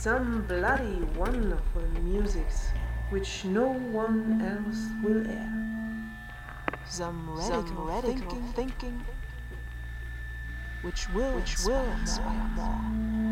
some bloody wonderful musics which no one else will air. Some radical thinking which will inspire more.